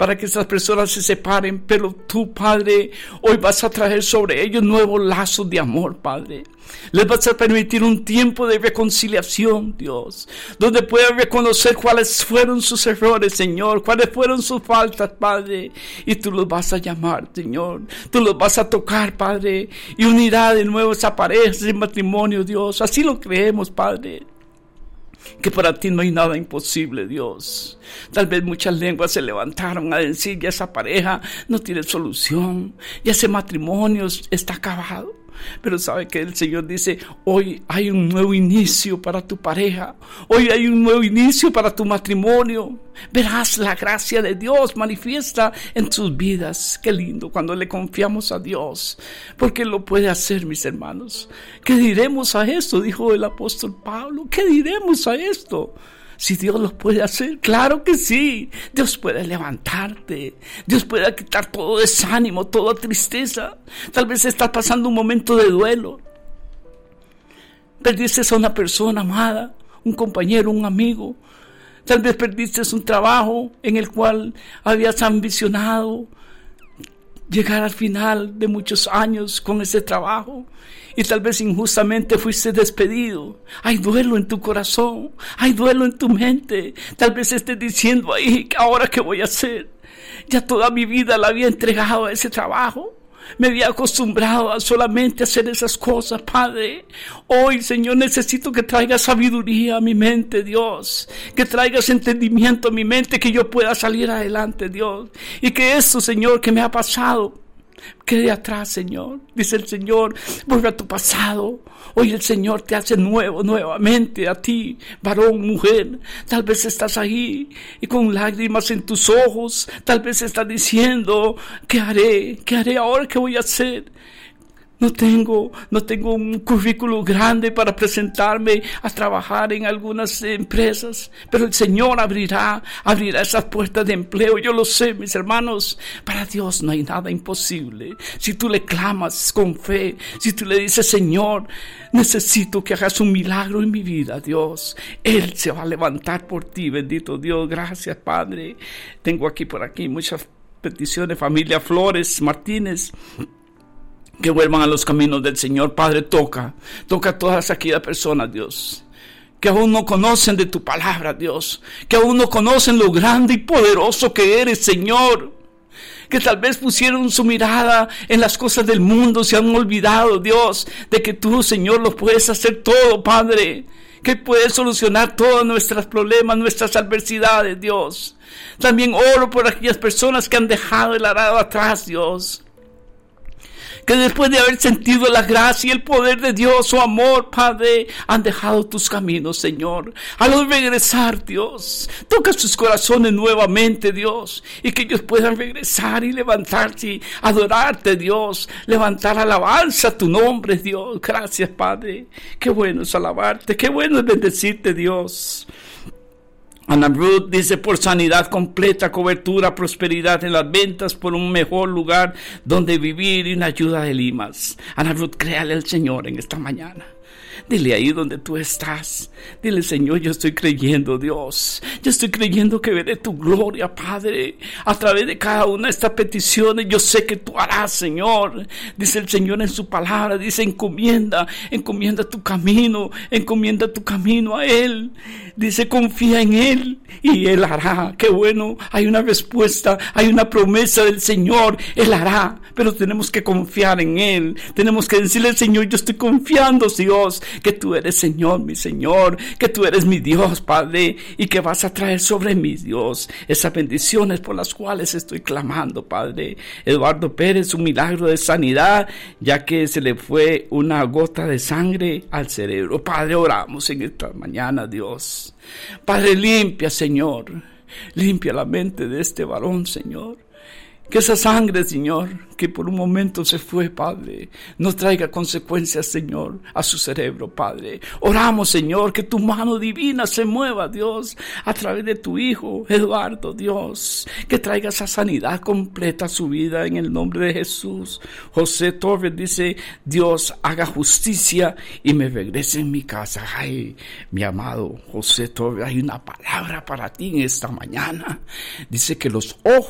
para que estas personas se separen, pero tú, Padre, hoy vas a traer sobre ellos nuevos lazos de amor, Padre. Les vas a permitir un tiempo de reconciliación, Dios, donde puedan reconocer cuáles fueron sus errores, Señor, cuáles fueron sus faltas, Padre, y tú los vas a llamar, Señor, tú los vas a tocar, Padre, y unirá de nuevo esa pareja, ese matrimonio, Dios. Así lo creemos, Padre, que para ti no hay nada imposible, Dios. Tal vez muchas lenguas se levantaron a decir: ya esa pareja no tiene solución, ya ese matrimonio está acabado. Pero sabe que el Señor dice: hoy hay un nuevo inicio para tu pareja, hoy hay un nuevo inicio para tu matrimonio. Verás la gracia de Dios manifiesta en tus vidas. Qué lindo cuando le confiamos a Dios, porque Él lo puede hacer, mis hermanos. ¿Qué diremos a esto?, dijo el apóstol Pablo. ¿Qué diremos a esto? Si Dios lo puede hacer, claro que sí. Dios puede levantarte. Dios puede quitar todo desánimo, toda tristeza. Tal vez estás pasando un momento de duelo. Perdiste a una persona amada, un compañero, un amigo. Tal vez perdiste un trabajo en el cual habías ambicionado llegar al final de muchos años con ese trabajo, y tal vez injustamente fuiste despedido. Hay duelo en tu corazón, hay duelo en tu mente. Tal vez estés diciendo ahí: ¿ahora qué voy a hacer? Ya toda mi vida la había entregado a ese trabajo. Me había acostumbrado a solamente hacer esas cosas, Padre. Hoy, Señor, necesito que traigas sabiduría a mi mente, Dios. Que traigas entendimiento a mi mente, que yo pueda salir adelante, Dios. Y que esto, Señor, que me ha pasado, quede atrás, Señor. Dice el Señor: vuelve a tu pasado. Hoy el Señor te hace nuevo, nuevamente a ti, varón, mujer. Tal vez estás ahí y con lágrimas en tus ojos. Tal vez estás diciendo: ¿qué haré? ¿Qué haré ahora? ¿Qué voy a hacer? No tengo un currículo grande para presentarme a trabajar en algunas empresas, pero el Señor abrirá esas puertas de empleo. Yo lo sé, mis hermanos. Para Dios no hay nada imposible. Si tú le clamas con fe, si tú le dices: Señor, necesito que hagas un milagro en mi vida, Dios, Él se va a levantar por ti. Bendito Dios. Gracias, Padre. Tengo por aquí muchas peticiones. Familia Flores Martínez, que vuelvan a los caminos del Señor. Padre, toca a todas aquellas personas, Dios, que aún no conocen de tu palabra, Dios, que aún no conocen lo grande y poderoso que eres, Señor, que tal vez pusieron su mirada en las cosas del mundo, se han olvidado, Dios, de que tú, Señor, lo puedes hacer todo, Padre, que puedes solucionar todos nuestros problemas, nuestras adversidades, Dios. También oro por aquellas personas que han dejado el arado atrás, Dios, que después de haber sentido la gracia y el poder de Dios, su amor, Padre, han dejado tus caminos, Señor. Al regresar, Dios, toca sus corazones nuevamente, Dios, y que ellos puedan regresar y levantarse y adorarte, Dios, levantar alabanza a tu nombre, Dios. Gracias, Padre. Qué bueno es alabarte, qué bueno es bendecirte, Dios. Ana Ruth dice: por sanidad completa, cobertura, prosperidad en las ventas, por un mejor lugar donde vivir y una ayuda de limas. Ana Ruth, créale al Señor en esta mañana. Dile ahí donde tú estás. Dile: Señor, yo estoy creyendo, Dios. Yo estoy creyendo que veré tu gloria, Padre, a través de cada una de estas peticiones. Yo sé que tú harás, Señor. Dice el Señor en su palabra, dice: encomienda tu camino a Él. Dice: confía en Él y Él hará. Qué bueno, hay una respuesta, hay una promesa del Señor. Él hará, pero tenemos que confiar en Él. Tenemos que decirle: Señor, yo estoy confiando, Dios, que tú eres, Señor, mi Señor, que tú eres mi Dios, Padre, y que vas a traer sobre mí, Dios, esas bendiciones por las cuales estoy clamando, Padre. Eduardo Pérez, un milagro de sanidad, ya que se le fue una gota de sangre al cerebro. Padre, oramos en esta mañana, Dios. Padre, limpia, Señor, limpia la mente de este varón, Señor. Que esa sangre, Señor, que por un momento se fue, Padre, no traiga consecuencias, Señor, a su cerebro, Padre. Oramos, Señor, que tu mano divina se mueva, Dios, a través de tu Hijo, Eduardo, Dios. Que traiga esa sanidad completa a su vida en el nombre de Jesús. José Torres dice: Dios, haga justicia y me regrese en mi casa. Ay, mi amado José Torres, hay una palabra para ti en esta mañana. Dice que los ojos